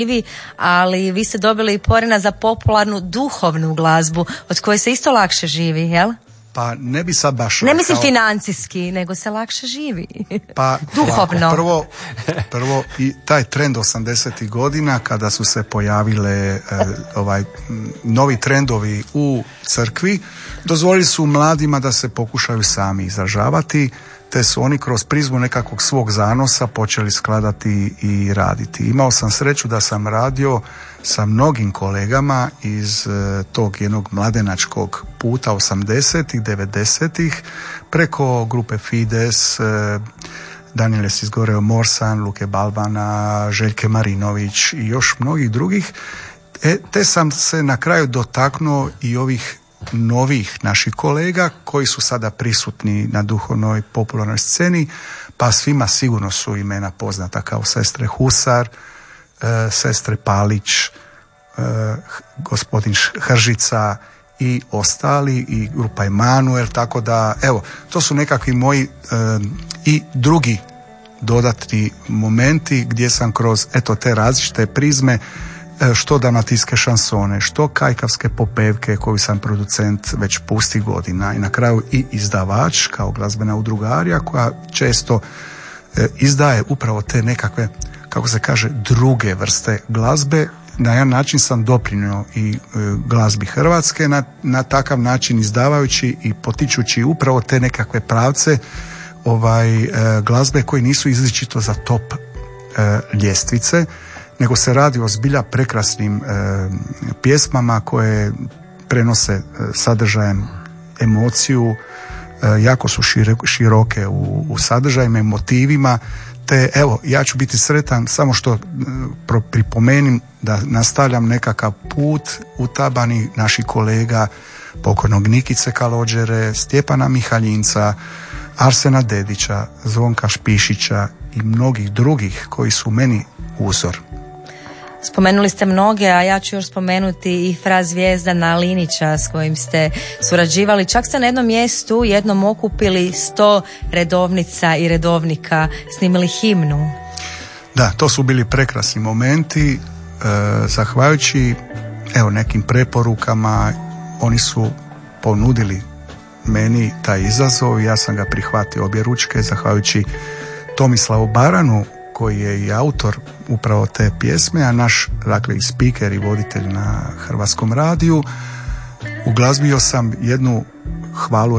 ali vi ste dobili porena za popularnu duhovnu glazbu od koje se isto lakše živi, jel? Pa ne bi sad baš... Ne mislim financijski, nego se lakše živi. Pa duhovno. Prvo i taj trend 80. godina kada su se pojavile novi trendovi u crkvi, dozvolili su mladima da se pokušaju sami izražavati, te su oni kroz prizmu nekakvog svog zanosa počeli skladati i raditi. Imao sam sreću da sam radio sa mnogim kolegama iz tog jednog mladenačkog puta 80-ih, 90-ih, preko grupe Fides, Daniele Sizgoreo Morsan, Luke Balvana, Željke Marinović i još mnogih drugih. Te sam se na kraju dotaknuo i ovih novih naših kolega koji su sada prisutni na duhovnoj popularnoj sceni, pa svima sigurno su imena poznata kao sestre Husar, sestre Palić, gospodin Hržica i ostali, i grupa Emanuel, tako da evo, to su nekakvi moji i drugi dodatni momenti gdje sam kroz te različite prizme, što dalmatinske šansone, što kajkavske popevke koju sam producent već pusti godina i na kraju i izdavač kao glazbena udrugarija koja često izdaje upravo te nekakve, kako se kaže, druge vrste glazbe. Na jedan način sam doprinio i glazbi Hrvatske na takav način izdavajući i potičući upravo te nekakve pravce glazbe koji nisu izričito za top ljestvice, nego se radi o zbilja prekrasnim pjesmama koje prenose sadržajem emociju, jako su široke u sadržajima i motivima, te evo, ja ću biti sretan samo što pripomenim da nastavljam nekakav put utabani naših kolega pokojnog Nikice Kalođere, Stjepana Mihaljinca, Arsena Dedića, Zvonka Špišića i mnogih drugih koji su meni uzor. Spomenuli ste mnoge, a ja ću još spomenuti i fra Zvijezdana Linića s kojim ste surađivali. Čak ste na jednom mjestu jednom okupili 100 redovnica i redovnika, snimili himnu. Da, to su bili prekrasni momenti. Zahvaljujući nekim preporukama, oni su ponudili meni taj izazov i ja sam ga prihvatio objeručke, zahvaljujući Tomislavu Baranu koji je i autor upravo te pjesme, a naš, dakle, i speaker i voditelj na Hrvatskom radiju. Uglazbio sam jednu hvalu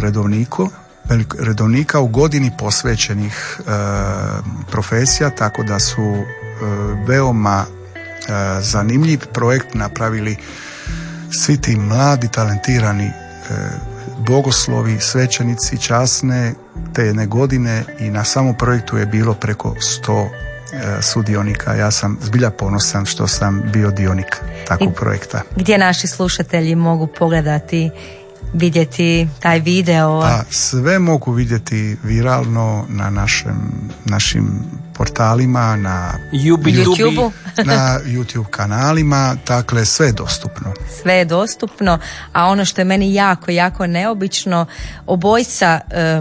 redovnika u godini posvećenih profesija, tako da su veoma zanimljiv projekt napravili svi ti mladi, talentirani bogoslovi, svećenici časne te jedne godine i na samom projektu je bilo preko 100 sudionika. Ja sam zbilja ponosan što sam bio dionik takvog projekta. Gdje naši slušatelji mogu pogledati, vidjeti taj video? A sve mogu vidjeti viralno na našim portalima, na YouTube, na YouTube kanalima, dakle sve je dostupno. Sve je dostupno, a ono što je meni jako, jako neobično, obojca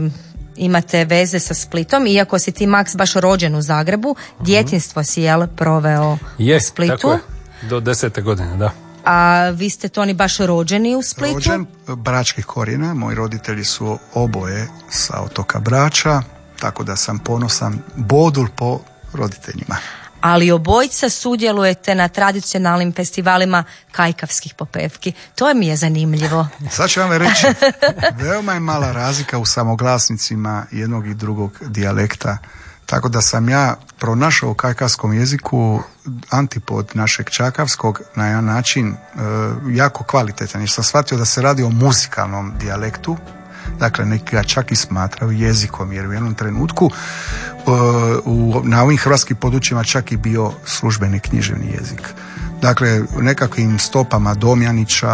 imate veze sa Splitom, iako si ti, Max, baš rođen u Zagrebu, djetinjstvo si proveo u Splitu. Tako je, do 10. godine, da. A vi ste, Toni, baš rođeni u Splitu? Rođen, bračkih korijena, moji roditelji su oboje sa otoka Brača, tako da sam ponosan bodul po roditeljima. Ali obojica sudjelujete na tradicionalnim festivalima kajkavskih popevki. To mi je zanimljivo. Sad ću vam reći, veoma je mala razlika u samoglasnicima jednog i drugog dijalekta. Tako da sam ja pronašao u kajkavskom jeziku antipod našeg čakavskog na jedan način jako kvalitetan. Jer sam shvatio da se radi o muzikalnom dijalektu. Dakle, neki ga čak i smatraju jezikom, jer u jednom trenutku na ovim hrvatskim područjima čak i bio službeni književni jezik. Dakle, u nekakvim stopama Domjanića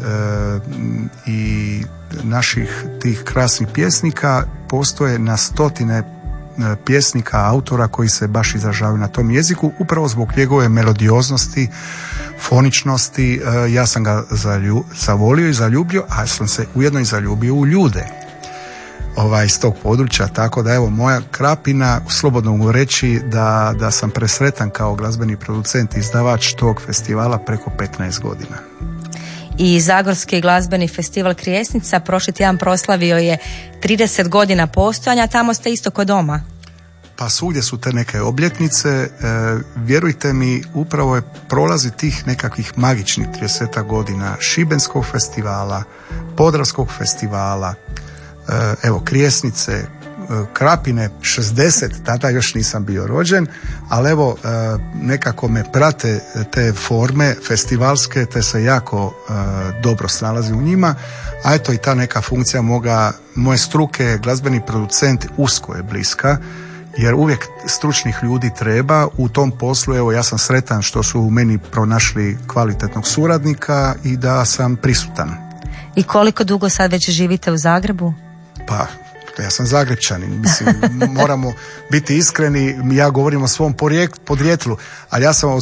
i naših tih krasnih pjesnika postoje na stotine pjesnika, autora koji se baš izražavaju na tom jeziku, upravo zbog njegove melodioznosti, foničnosti. Ja sam ga zavolio i zaljubio, a sam se ujedno i zaljubio u ljude. iz tog područja, tako da evo moja Krapina, slobodno mogu reći da sam presretan kao glazbeni producent i izdavač tog festivala preko 15 godina. I Zagorski glazbeni festival Krijesnica prošli tjedan proslavio je 30 godina postojanja, tamo ste isto kod doma. Pa svugdje su te neke obljetnice, vjerujte mi, upravo je prolazi tih nekakvih magičnih 30 godina Šibenskog festivala, Podravskog festivala, evo Krijesnice, Krapine 60, tada još nisam bio rođen, ali evo nekako me prate te forme festivalske, te se jako dobro snalazi u njima, a eto i ta neka funkcija moje struke, glazbeni producent, usko je bliska, jer uvijek stručnih ljudi treba u tom poslu. Evo ja sam sretan što su u meni pronašli kvalitetnog suradnika i da sam prisutan. I koliko dugo sad već živite u Zagrebu? Pa ja sam Zagrebčanin, mislim, moramo biti iskreni, ja govorim o svom podrijetlu, ali ja sam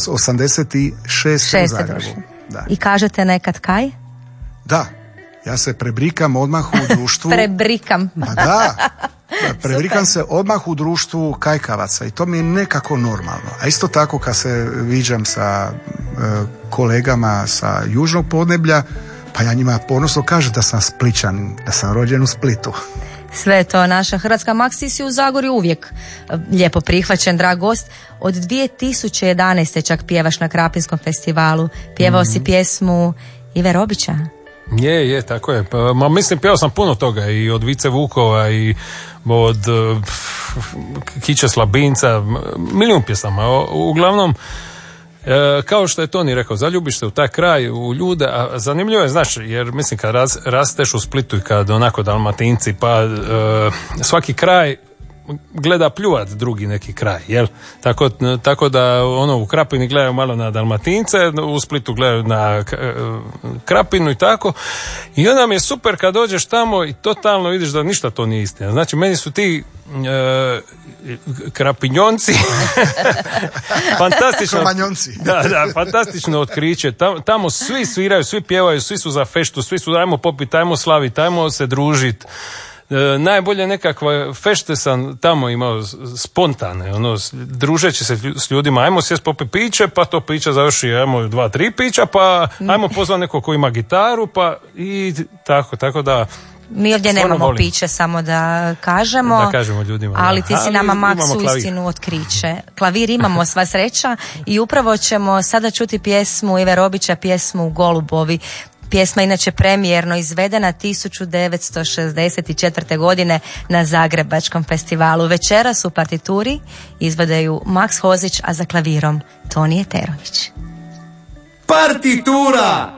86 u Zagrebu. Da. I kažete nekad kaj? Da, ja se prebrikam odmah u društvu. Prebrikam. Pa da, prebrikam se odmah u društvu kajkavaca i to mi je nekako normalno. A isto tako kad se viđam sa kolegama sa južnog podneblja, pa ja njima ponosno kažem da sam Spličan, da sam rođen u Splitu. Sve to naša Hrvatska. Maxi si u Zagorju uvijek lijepo prihvaćen, drag gost. Od 2011. čak pjevaš na Krapinskom festivalu. Pjevao si pjesmu Ive Robića. Je, tako je. Ma mislim, pjevao sam puno toga i od Vice Vukova i od Kiće Slabinca, milijun pjesama. Uglavnom, kao što je Toni rekao, zaljubiš se u taj kraj, u ljude, a zanimljivo je, znaš, jer mislim kad rasteš u Splitu i kad onako Dalmatinci, pa svaki kraj gleda pljuvat drugi neki kraj, jel? Tako da u Krapini gledaju malo na Dalmatince, u Splitu gledaju na Krapinu i tako. I onda mi je super kad dođeš tamo i totalno vidiš da ništa to nije istina. Znači, meni su ti Krapinjonci fantastično. Da, fantastično otkriće. Tamo svi sviraju, svi pjevaju, svi su za feštu, svi su ajmo popiti, ajmo slaviti, ajmo se družiti. Najbolje nekakve fešte sam tamo imao spontane, družeći se s ljudima, ajmo sjest popiti piće, pa to piće završi, ajmo 2-3 pića, pa ajmo pozvati nekog ko ima gitaru, pa i tako da. Mi ovdje nemamo piće, samo da kažemo. Da kažemo ljudima. Ali ti si nama Max uistinu otkriće. Klavir imamo, sva sreća, i upravo ćemo sada čuti pjesmu Ive Robića, pjesmu Golubovi. Pjesma inače premijerno izvedena 1964. godine na Zagrebačkom festivalu. Večeras u partituri izvedaju Max Hozić, a za klavirom Toni Eterović. Partitura!